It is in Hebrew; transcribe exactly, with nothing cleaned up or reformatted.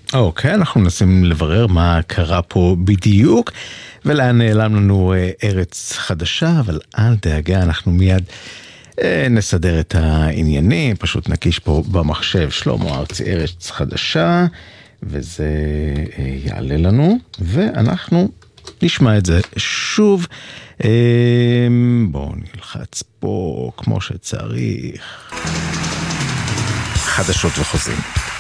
אוקיי, אנחנו מנסים לברר מה קרה פה בדיוק, ולאן נעלם לנו ארץ חדשה, אבל אל דאגה, אנחנו מיד נסדר את העניינים, פשוט נקיש פה במחשב שלמה ארצי ארץ חדשה, וזה יעלה לנו, ואנחנו נשמע את זה שוב. בואו נלחץ פה כמו שצריך. חדשות וחוזים.